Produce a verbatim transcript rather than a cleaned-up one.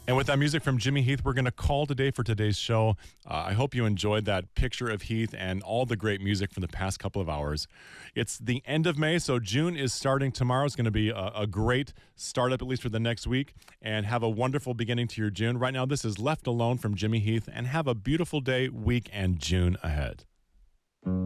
And with that music from Jimmy Heath, we're going to call today for today's show. Uh, I hope you enjoyed that picture of Heath and all the great music from the past couple of hours. It's the end of May, so June is starting tomorrow. It's going to be a, a great startup, at least for the next week, and have a wonderful beginning to your June. Right now, this is Left Alone from Jimmy Heath, and have a beautiful day, week, and June ahead.